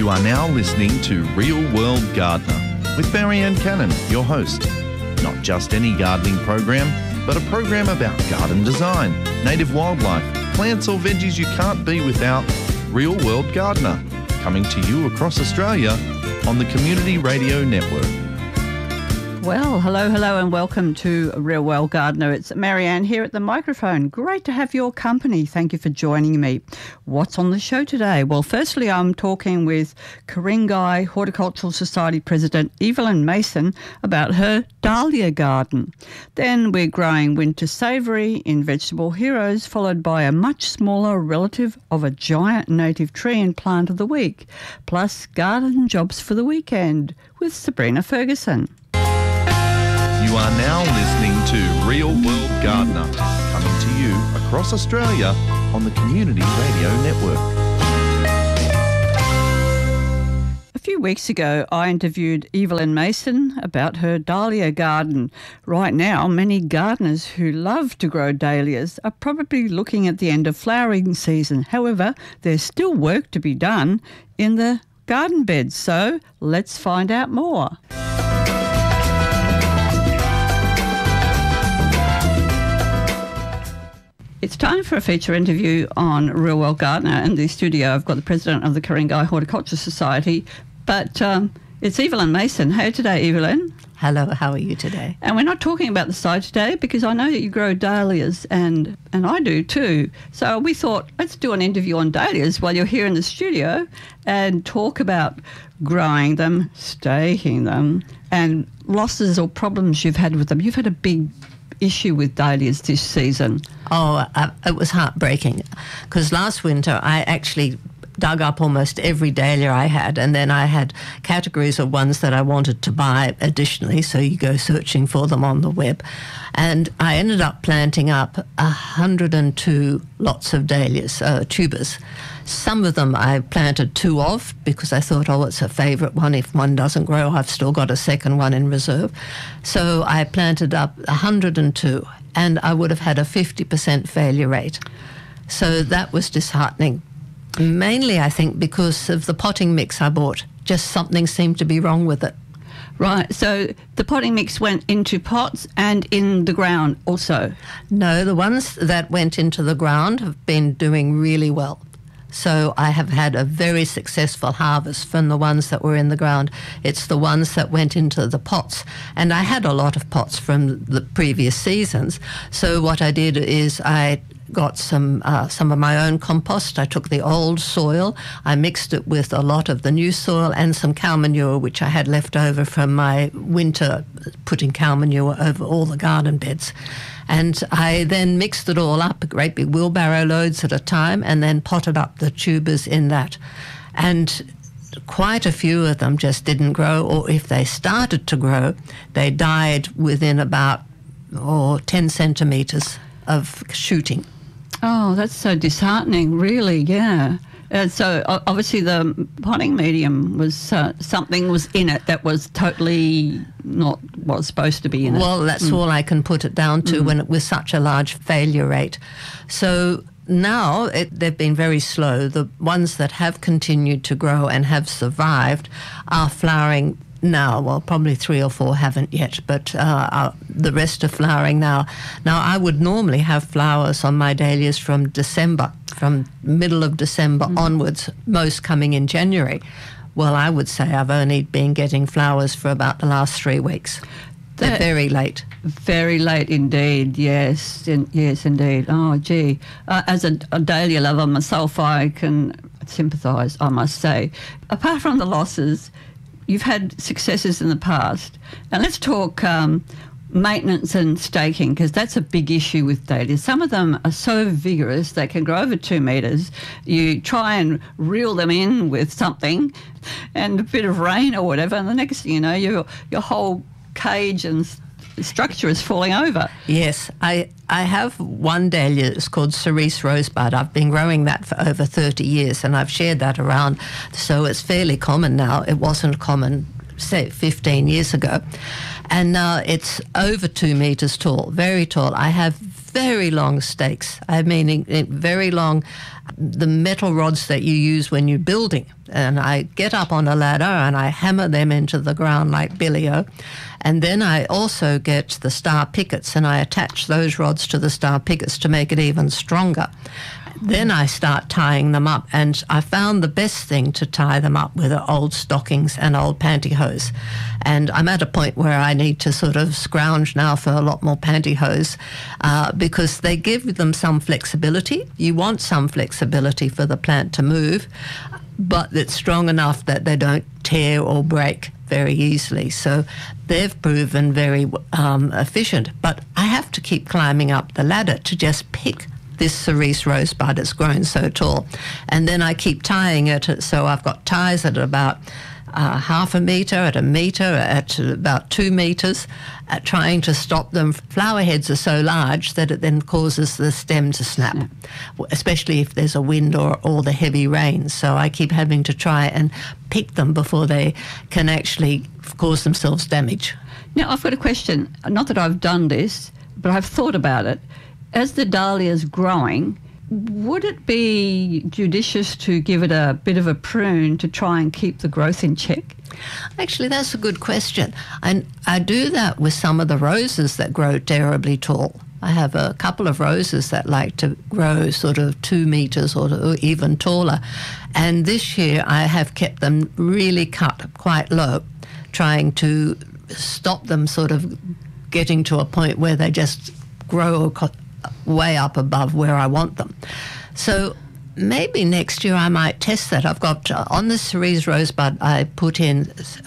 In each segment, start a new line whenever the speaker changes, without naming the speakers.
You are now listening to Real World Gardener with Marianne Cannon, your host. Not just any gardening program, but a program about garden design, native wildlife, plants or veggies you can't be without. Real World Gardener, coming to you across Australia on the Community Radio Network.
Well, hello and welcome to Real World Gardener. It's Marianne here at the microphone. Great to have your company. Thank you for joining me. What's on the show today? Well, firstly, I'm talking with Ku-ring-gai Horticultural Society President Evelyn Mason about her dahlia garden. Then we're growing winter savoury in Vegetable Heroes, followed by a much smaller relative of a giant native tree and plant of the week, plus garden jobs for the weekend with Sabrina Ferguson.
You are now listening to Real World Gardener, coming to you across Australia on the Community Radio Network.
A few weeks ago, I interviewed Evelyn Mason about her dahlia garden. Right now, many gardeners who love to grow dahlias are probably looking at the end of flowering season. However, there's still work to be done in the garden beds, so let's find out more. It's time for a feature interview on Real World Gardener. In the studio, I've got the president of the Ku-ring-gai Horticulture Society, but it's Evelyn Mason. Hey today, Evelyn.
Hello, how are you today?
And we're not talking about the site today because I know that you grow dahlias and I do too. So we thought, let's do an interview on dahlias while you're here in the studio and talk about growing them, staking them, and losses or problems you've had with them. You've had a big issue with dahlias this season.
Oh, it was heartbreaking because last winter I actually dug up almost every dahlia I had, and then I had categories of ones that I wanted to buy additionally, so you go searching for them on the web. And I ended up planting up 102 lots of dahlias, tubers. Some of them I planted two of because I thought, oh, it's a favourite one. If one doesn't grow, I've still got a second one in reserve. So I planted up 102, and I would have had a 50% failure rate. So that was disheartening. Mainly, I think, because of the potting mix I bought. Just something seemed to be wrong with it.
Right, so the potting mix went into pots and in the ground also?
No, the ones that went into the ground have been doing really well. So I have had a very successful harvest from the ones that were in the ground. It's the ones that went into the pots. And I had a lot of pots from the previous seasons. So what I did is I got some of my own compost. I took the old soil, I mixed it with a lot of the new soil and some cow manure, which I had left over from my winter putting cow manure over all the garden beds. And I then mixed it all up, great big wheelbarrow loads at a time, and then potted up the tubers in that. And quite a few of them just didn't grow, or if they started to grow, they died within about 10 centimetres of shooting.
Oh, that's so disheartening, really, yeah. So obviously the potting medium was something was in it that was totally not what was supposed to be in it.
Well, that's all I can put it down to when it was such a large failure rate. So now they've been very slow. The ones that have continued to grow and have survived are flowering now. Well, probably 3 or 4 haven't yet, but the rest are flowering now. Now, I would normally have flowers on my dahlias from December, from middle of December onwards, most coming in January. Well, I would say I've only been getting flowers for about the last 3 weeks. They're very late.
Very late indeed, yes. Yes, indeed. Oh, gee. As a dahlia lover myself, I can sympathise, I must say. Apart from the losses, you've had successes in the past. Now let's talk maintenance and staking, because that's a big issue with dahlias. Some of them are so vigorous they can grow over 2 metres. You try and reel them in with something and a bit of rain or whatever, and the next thing you know, your whole cage and structure is falling over.
Yes, I have one dahlia. It's called Cerise Rosebud. I've been growing that for over 30 years, and I've shared that around, so it's fairly common now. It wasn't common, say, 15 years ago. And now it's over 2 metres tall, very tall. I have very long stakes. I mean, very long the metal rods that you use when you're building. And I get up on a ladder and I hammer them into the ground like Billy-O. And then I also get the star pickets and I attach those rods to the star pickets to make it even stronger. Then I start tying them up, and I found the best thing to tie them up with are old stockings and old pantyhose. And I'm at a point where I need to sort of scrounge now for a lot more pantyhose because they give them some flexibility. You want some flexibility for the plant to move, but it's strong enough that they don't tear or break very easily. So they've proven very efficient. But I have to keep climbing up the ladder to just pick this cerise rosebud. It's grown so tall. And then I keep tying it. So I've got ties at about half a metre, at a metre, at about 2 metres, trying to stop them. Flower heads are so large that it then causes the stem to snap, especially if there's a wind or the heavy rain. So I keep having to try and pick them before they can actually cause themselves damage.
Now, I've got a question. Not that I've done this, but I've thought about it. As the dahlia's growing, would it be judicious to give it a bit of a prune to try and keep the growth in check?
Actually, that's a good question. And I do that with some of the roses that grow terribly tall. I have a couple of roses that like to grow sort of 2 metres or even taller. And this year I have kept them really cut quite low, trying to stop them sort of getting to a point where they just grow way up above where I want them. So maybe next year I might test that. I've got, on the cerise rosebud, I put in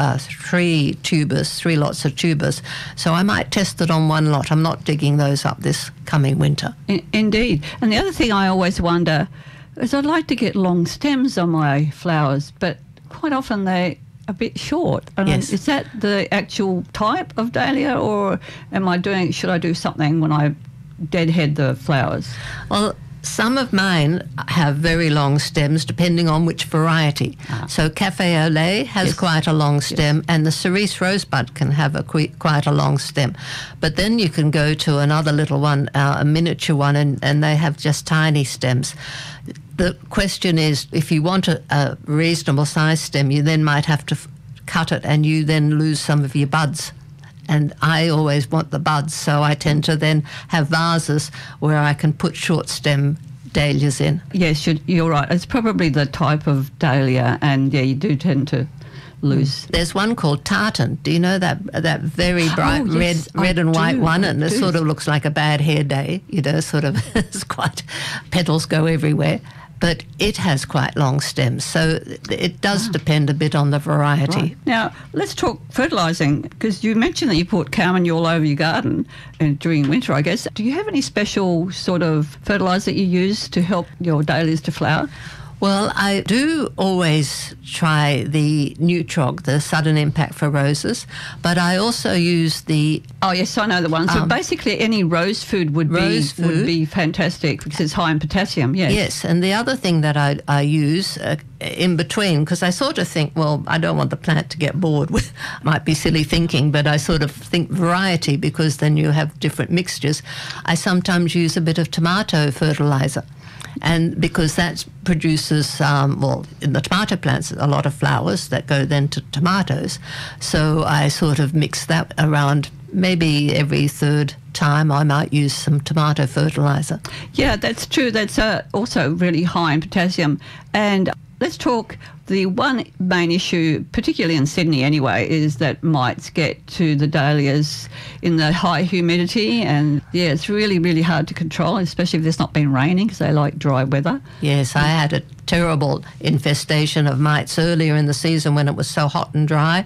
3 lots of tubers. So I might test it on 1 lot. I'm not digging those up this coming winter.
Indeed. And the other thing I always wonder is I'd like to get long stems on my flowers, but quite often they're a bit short.
Yes.
Is that the actual type of dahlia, or should I do something when I deadhead the flowers?
Well, some of mine have very long stems depending on which variety. So Cafe au lait has quite a long stem, and the cerise rosebud can have quite a long stem. But then you can go to another little one, a miniature one, and they have just tiny stems. The question is, if you want a reasonable size stem, you then might have to cut it, and you then lose some of your buds. And I always want the buds, so I tend to then have vases where I can put short stem dahlias in.
Yes, you're right. It's probably the type of dahlia, and you do tend to lose.
There's one called tartan. Do you know that very bright red and white one? And it sort of looks like a bad hair day. Sort of it's quite, petals go everywhere. But it has quite long stems, so it does depend a bit on the variety.
Right. Now, let's talk fertilising, because you mentioned that you put cow manure all over your garden during winter, I guess. Do you have any special sort of fertiliser that you use to help your dahlias to flower?
Well, I do always try the Nutrog, the sudden impact for roses, but I also use the...
Oh, yes, I know the one. So basically any rose food would be fantastic because it's high in potassium, yes.
Yes, and the other thing that I use in between, because I sort of think, well, I don't want the plant to get bored with, might be silly thinking, but I sort of think variety because then you have different mixtures. I sometimes use a bit of tomato fertiliser. And because that produces, in the tomato plants, a lot of flowers that go then to tomatoes. So I sort of mix that around. Maybe every third time I might use some tomato fertiliser.
Yeah, that's true. That's also really high in potassium. And let's talk, the one main issue, particularly in Sydney anyway, is that mites get to the dahlias in the high humidity. And, it's really, really hard to control, especially if there's not been raining because they like dry weather.
Yes, I had a terrible infestation of mites earlier in the season when it was so hot and dry.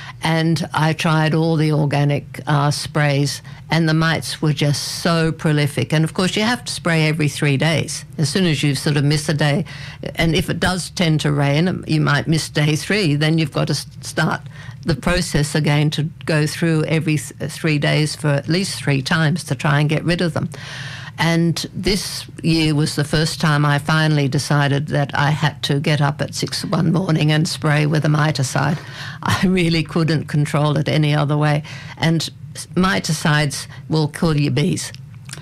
And I tried all the organic sprays, and the mites were just so prolific. And, of course, you have to spray every 3 days. As soon as you sort of miss a day, and if it does tend to rain, you might miss day 3, then you've got to start the process again to go through every 3 days for at least 3 times to try and get rid of them. And this year was the first time I finally decided that I had to get up at 6 one morning and spray with a miticide. I really couldn't control it any other way. And miticides will kill your bees.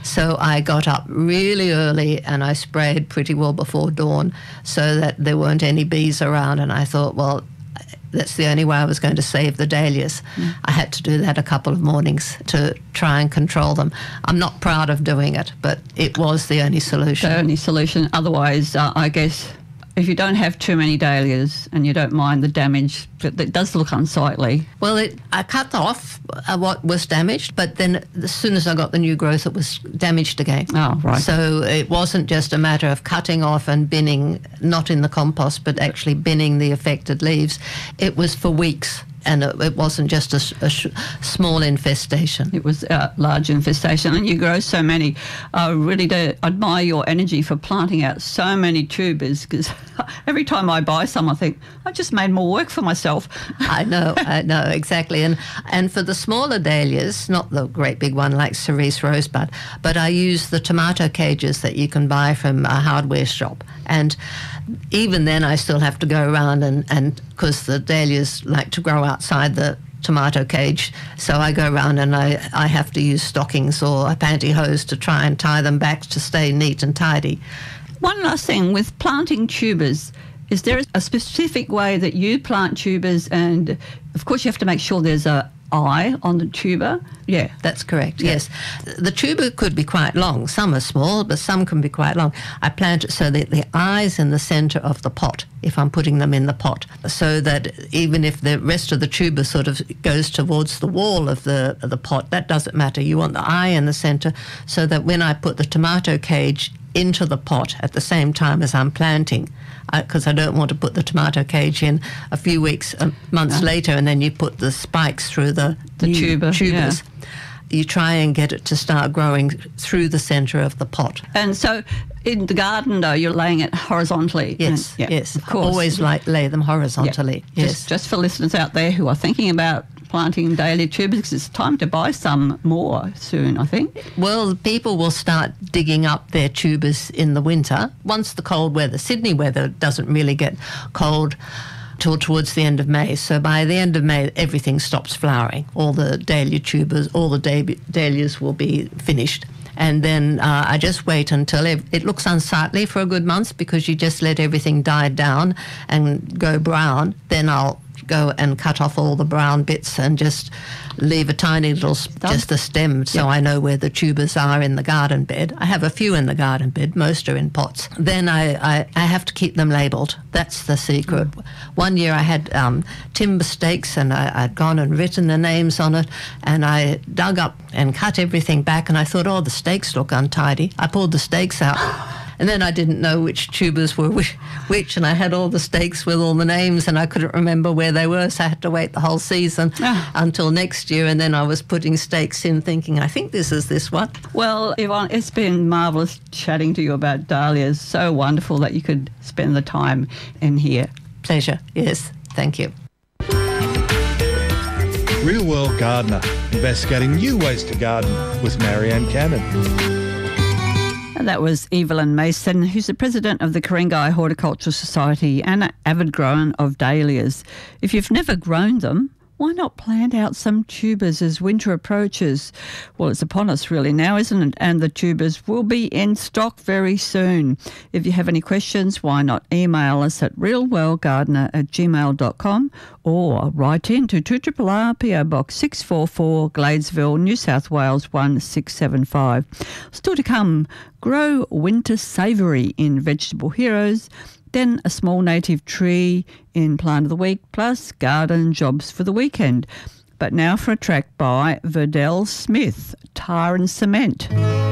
So I got up really early and I sprayed pretty well before dawn so that there weren't any bees around. And I thought, well, that's the only way I was going to save the dahlias. I had to do that a couple of mornings to try and control them. I'm not proud of doing it, but it was the only solution.
The only solution. Otherwise, I guess, if you don't have too many dahlias and you don't mind the damage, it does look unsightly.
Well, I cut off what was damaged, but then as soon as I got the new growth, it was damaged again.
Oh, right.
So it wasn't just a matter of cutting off and binning, not in the compost, but actually binning the affected leaves. It was for weeks. And it wasn't just a small infestation.
It was a large infestation. And you grow so many. I really do admire your energy for planting out so many tubers, because every time I buy some, I think, I just made more work for myself.
I know, exactly. And for the smaller dahlias, not the great big one like cerise rosebud, but I use the tomato cages that you can buy from a hardware shop. And even then I still have to go around and because the dahlias like to grow outside the tomato cage, so I go around and I have to use stockings or a pantyhose to try and tie them back to stay neat and tidy.
One last thing, with planting tubers, is there a specific way that you plant tubers? And of course you have to make sure there's a eye on the tuber.
Yeah, that's correct. Yeah. Yes. The tuber could be quite long. Some are small, but some can be quite long. I plant it so that the eye's in the centre of the pot, if I'm putting them in the pot, so that even if the rest of the tuber sort of goes towards the wall of the pot, that doesn't matter. You want the eye in the centre so that when I put the tomato cage into the pot at the same time as I'm planting, because I don't want to put the tomato cage in a few weeks, months later, and then you put the spikes through the tubers. Yeah. You try and get it to start growing through the centre of the pot.
And so in the garden, though, you're laying it horizontally.
Yes, yes. Of course. Always lay them horizontally.
Yeah.
Yes.
Just for listeners out there who are thinking about planting dahlia tubers, because it's time to buy some more soon, I think.
Well, people will start digging up their tubers in the winter. Once the cold weather, Sydney weather doesn't really get cold till towards the end of May. So by the end of May, everything stops flowering. All the dahlia tubers, all the dahlias will be finished. And then I just wait until it looks unsightly for a good month, because you just let everything die down and go brown. Then I'll go and cut off all the brown bits and just leave a tiny little, just a stem, so I know where the tubers are in the garden bed. I have a few in the garden bed, most are in pots. Then I have to keep them labelled. That's the secret. One year I had timber stakes, and I'd gone and written the names on it, and I dug up and cut everything back, and I thought, oh, the stakes look untidy. I pulled the stakes out. And then I didn't know which tubers were which, and I had all the stakes with all the names, and I couldn't remember where they were, so I had to wait the whole season until next year, and then I was putting stakes in thinking, I think this is this one.
Well, Yvonne, it's been marvellous chatting to you about dahlias. So wonderful that you could spend the time in here.
Pleasure, yes, thank you.
Real World Gardener, investigating new ways to garden with Marianne Cannon.
And that was Evelyn Mason, who's the president of the Ku-ring-gai Horticultural Society and an avid grower of dahlias. If you've never grown them, why not plant out some tubers as winter approaches? Well, it's upon us really now, isn't it? And the tubers will be in stock very soon. If you have any questions, why not email us at realworldgardener@gmail.com or write in to 2RRR PO Box 644 Gladesville, New South Wales 1675. Still to come, grow winter savoury in Vegetable Heroes, then a small native tree in Plant of the Week, plus garden jobs for the weekend. But now for a track by Verdell Smith, Tar and Cement.